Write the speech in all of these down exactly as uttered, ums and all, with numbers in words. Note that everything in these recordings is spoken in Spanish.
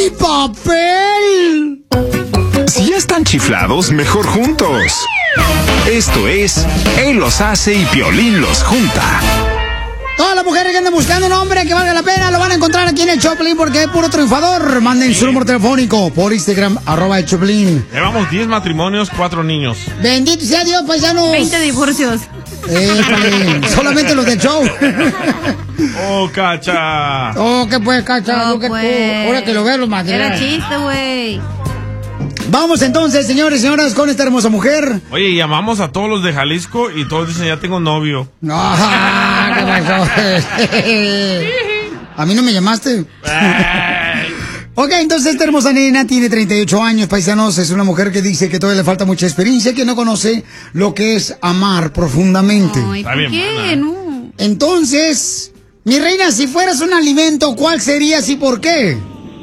mi papel! Si ya están chiflados, mejor juntos. Esto es Él los hace y Piolín los junta. Todas las mujeres que anden buscando un hombre que valga la pena lo van a encontrar aquí en el Choplin porque es puro triunfador. Manden su número telefónico por Instagram, arroba el Choplin. Llevamos diez matrimonios, cuatro niños. Bendito sea Dios, paisanos. veinte divorcios. Eh, solamente los del show. Oh, Cacha. Oh, ¿qué pues, Cacha? Oh, ¿Qué pues. tú? Ahora que lo veo, los materiales. Era chiste, güey. Vamos entonces, señores y señoras, con esta hermosa mujer. Oye, llamamos a todos los de Jalisco y todos dicen, ya tengo novio. No, ¿qué pasó? ¿A mí no me llamaste? Ok, entonces esta hermosa nena tiene treinta y ocho años, paisanos. Es una mujer que dice que todavía le falta mucha experiencia, que no conoce lo que es amar profundamente. Ay, ¿por qué? No. Entonces, mi reina, si fueras un alimento, ¿cuál serías y por qué?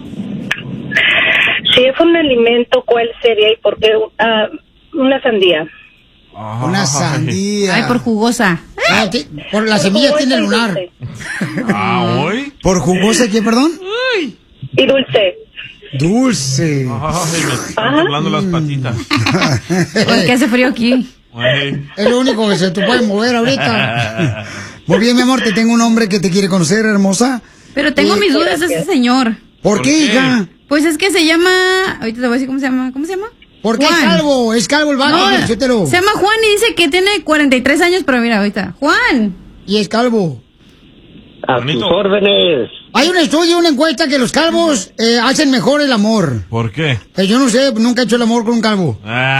Si es un alimento, ¿cuál sería y por qué? Uh, una sandía. Ay. Una sandía. Ay, por jugosa. Ah, ¿qué? Por la semilla tiene lunar. Ah, ¿hoy? ¿Por jugosa qué, perdón? Uy. Y dulce. Dulce. Ay, me están temblando las patitas. ¿Por qué hace frío aquí? Ay. Es lo único que se te puede mover ahorita. Muy bien, mi amor, te tengo un hombre que te quiere conocer, hermosa. Pero tengo Y- mis dudas de ese señor. ¿Por, ¿Por qué, qué? hija? Pues es que se llama... Ahorita te voy a decir cómo se llama. ¿Cómo se llama? ¿Por qué es Juan. calvo? Es calvo el vato, No, Piolichotelo. se llama Juan y dice que tiene cuarenta y tres años, pero mira, ahorita. Juan. Y es calvo. A Bonito. tus órdenes. Hay un estudio, una encuesta que los calvos eh, hacen mejor el amor. ¿Por qué? Eh, yo no sé, nunca he hecho el amor con un calvo.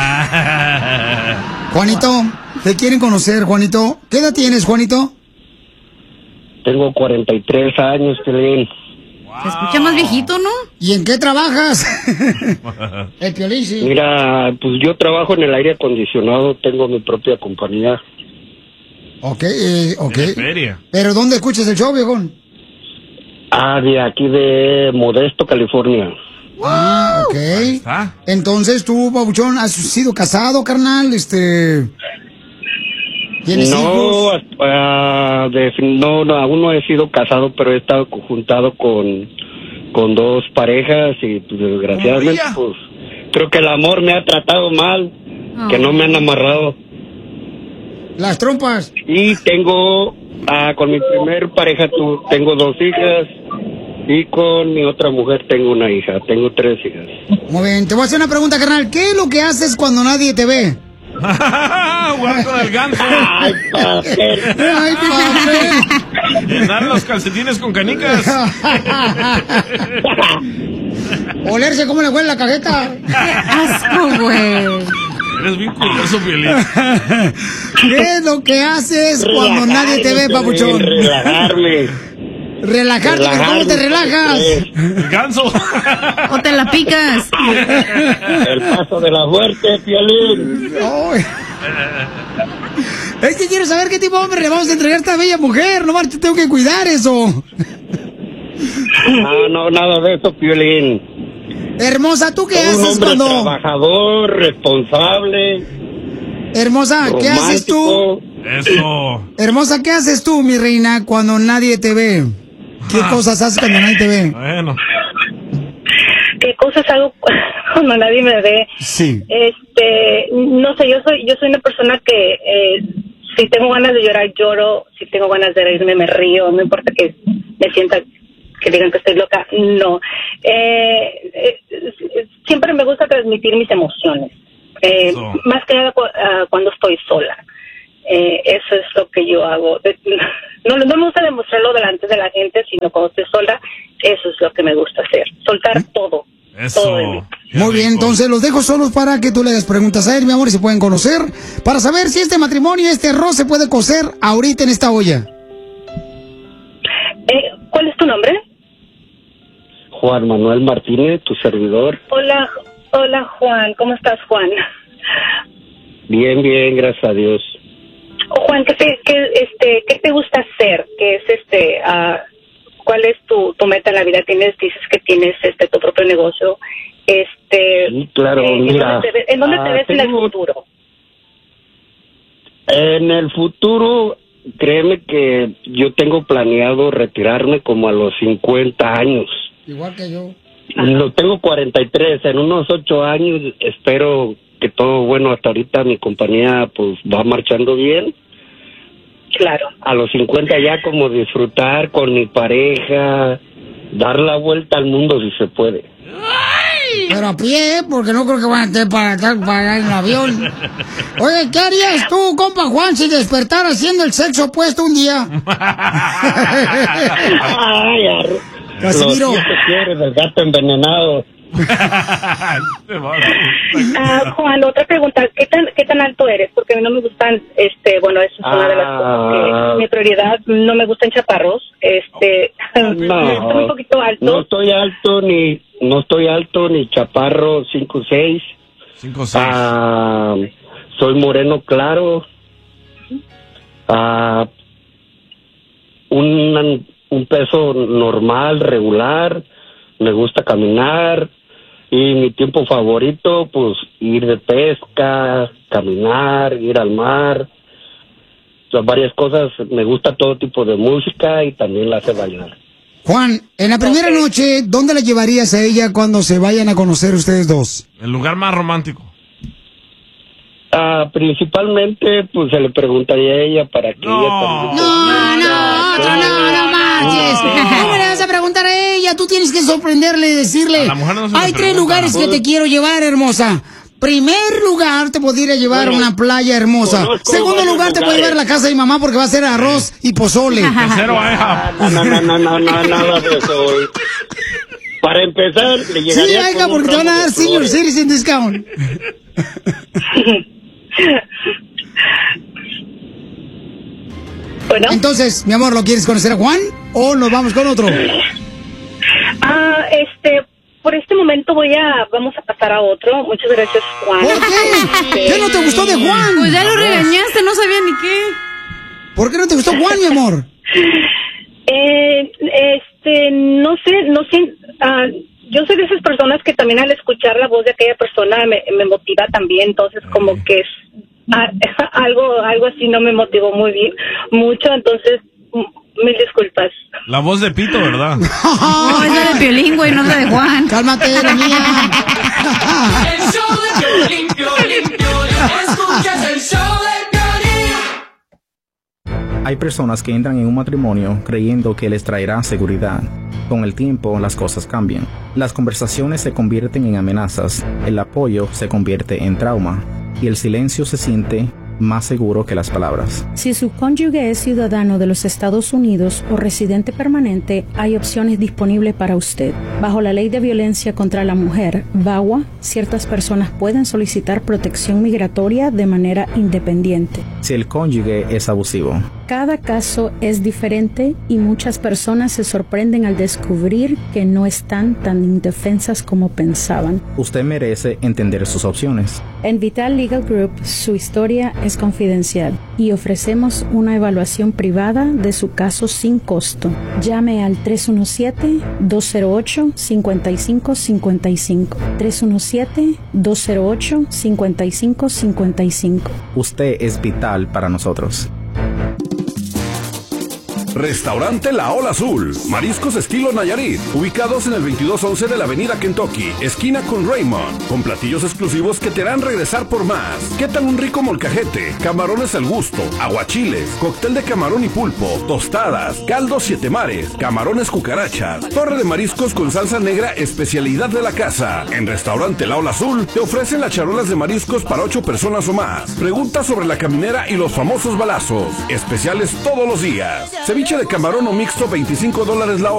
Ah. Juanito, te quieren conocer, Juanito. ¿Qué edad tienes, Juanito? Tengo cuarenta y tres años, Piolín. Se escucha más viejito, ¿no? ¿Y en qué trabajas? El Piolín, sí. Mira, pues yo trabajo en el aire acondicionado, tengo mi propia compañía. Ok, eh, ok. En feria. ¿Pero dónde escuchas el show, viejón? Ah, de aquí de Modesto, California. Ah, ok. ¿Está? Entonces tú, babuchón, ¿has sido casado, carnal? Este... ¿Tienes No, hijos? ah, de- no, no, aún no he sido casado, pero he estado juntado con, con dos parejas y pues, desgraciadamente, María. pues, creo que el amor me ha tratado mal, Oh. que no me han amarrado. Las trompas. Y tengo, ah, con mi primer pareja tu, tengo dos hijas y con mi otra mujer tengo una hija, tengo tres hijas. Muy bien, te voy a hacer una pregunta, carnal. ¿Qué es lo que haces cuando nadie te ve? Jugar con el ganso. Ay, papel. ¡Ay, papel! Llenar los calcetines con canicas. Olerse cómo le huele la cajeta. Asco, güey. Eres bien curioso, Piolín. ¿Qué es lo que haces cuando nadie te ve, papuchón? Relajarme. Relajarte, pero ¿cómo te relajas? El ganso. O te la picas. El paso de la muerte, Piolín. Ay. Es que quiero saber qué tipo de hombre le vamos a entregar a esta bella mujer. No marches, tengo que cuidar eso. No, no, nada de eso, Piolín. Hermosa, ¿tú qué Soy un haces hombre cuando... trabajador, responsable, Hermosa, ¿qué haces tú? romántico. Eso. Hermosa, ¿qué haces tú, mi reina, cuando nadie te ve? ¿Qué Ah. cosas haces cuando nadie te ve? Bueno. ¿Qué cosas hago cuando nadie me ve? Sí. Este, no sé, yo soy yo soy una persona que eh, si tengo ganas de llorar, lloro. Si tengo ganas de reírme, me río. No importa que me sienta, que digan que estoy loca. No. Eh, eh, siempre me gusta transmitir mis emociones. Eh, Eso. más que nada cu- ah, cuando estoy sola. Eh, eso es lo que yo hago. De- No, no me gusta demostrarlo delante de la gente, sino cuando estoy sola, eso es lo que me gusta hacer. Soltar todo. Todo de mí. Eso. Qué Muy bien, rico. entonces los dejo solos para que tú le hagas preguntas a él, mi amor, y se pueden conocer, para saber si este matrimonio, este arroz se puede cocer ahorita en esta olla. Eh, ¿Cuál es tu nombre? Juan Manuel Martínez, tu servidor. Hola, hola Juan. ¿Cómo estás, Juan? Bien, bien, gracias a Dios. Juan, ¿qué te, qué, este, ¿qué te gusta hacer? ¿Qué es este, ah, cuál es tu, tu meta en la vida? Tienes, dices que tienes este tu propio negocio. Este, Sí, claro, eh, ¿en mira, dónde te, ve- ¿en dónde te ah, ves en el tengo- futuro? En el futuro, créeme que yo tengo planeado retirarme como a los cincuenta años. Igual que yo. No, tengo cuarenta y tres. En unos ocho años espero que todo, bueno, hasta ahorita mi compañía pues va marchando bien. Claro. A los cincuenta ya como disfrutar con mi pareja, dar la vuelta al mundo si se puede. Pero a pie, porque no creo que van a tener para estar para en el avión. Oye, ¿qué harías tú, compa Juan, si despertaras haciendo el sexo opuesto un día? Ay, ar... Casimiro. Los siete quieres del gato envenenado. uh, Juan, otra pregunta, ¿qué tan qué tan alto eres? Porque a mí no me gustan, este, bueno, eso es ah, una de las cosas que mi prioridad, no me gustan chaparros, este, no, estoy un poquito alto. No estoy alto ni no estoy alto ni chaparro, cinco seis. cinco seis. Ah, soy moreno claro. Ah, un un peso normal, regular. Me gusta caminar. Y mi tiempo favorito, pues, ir de pesca, caminar, ir al mar. Son varias cosas. Me gusta todo tipo de música y también la hace bailar. Juan, en la primera okay. noche, ¿dónde la llevarías a ella cuando se vayan a conocer ustedes dos? El lugar más romántico. Ah, principalmente, pues, se le preguntaría a ella para que no. ella... No, no, no, no, no, no manches. ¿Cómo le vas a preguntar a ella? Tú tienes que sorprenderle y decirle, no hay tres lugares que te quiero llevar, hermosa. Primer lugar, te podría llevar bueno, a una playa hermosa. Segundo lugar, te puedo llevar a la casa de mi mamá porque va a hacer arroz y pozole. Tercero, hija. No, no, no, no, no, no, nada de eso. Para empezar, le llegaría... Sí, hija, porque te van a dar senior citizen discount. Bueno. Entonces, mi amor, ¿lo quieres conocer a Juan o nos vamos con otro? Ah, este, por este momento voy a, vamos a pasar a otro. Muchas gracias, Juan. ¿Por qué? ¿Qué no te gustó de Juan? Pues ya lo regañaste, no sabía ni qué. ¿Por qué no te gustó Juan, mi amor? Eh, este, no sé, no sé, uh, yo soy de esas personas que también al escuchar la voz de aquella persona me, me motiva también, entonces como que es uh, algo, algo así no me motivó muy bien, mucho, entonces mil disculpas. La voz de Pito, ¿verdad? No, es la de Piolín, güey, no es la de Juan. Cálmate, la mía. El show de Piolín, Piolín, Piolín, escuchas el show de Piolín. Hay personas que entran en un matrimonio creyendo que les traerá seguridad. Con el tiempo, las cosas cambian. Las conversaciones se convierten en amenazas, el apoyo se convierte en trauma, y el silencio se siente más seguro que las palabras. Si su cónyuge es ciudadano de los Estados Unidos o residente permanente, hay opciones disponibles para usted. Bajo la Ley de Violencia contra la Mujer, VAWA, ciertas personas pueden solicitar protección migratoria de manera independiente. Si el cónyuge es abusivo. Cada caso es diferente y muchas personas se sorprenden al descubrir que no están tan indefensas como pensaban. Usted merece entender sus opciones. En Vital Legal Group, su historia es confidencial y ofrecemos una evaluación privada de su caso sin costo. Llame al tres uno siete, dos cero ocho, cinco cinco cinco cinco. tres uno siete, dos cero ocho, cinco cinco cinco cinco. Usted es vital para nosotros. Restaurante La Ola Azul, mariscos estilo Nayarit, ubicados en el veintidós once de la avenida Kentucky, esquina con Raymond, con platillos exclusivos que te harán regresar por más. ¿Qué tal un rico molcajete, camarones al gusto, aguachiles, cóctel de camarón y pulpo, tostadas, caldo siete mares, camarones cucarachas, torre de mariscos con salsa negra, especialidad de la casa? En Restaurante La Ola Azul te ofrecen las charolas de mariscos para ocho personas o más. Pregunta sobre la caminera y los famosos balazos, especiales todos los días. Ceviche de camarón o mixto, veinticinco dólares la hora.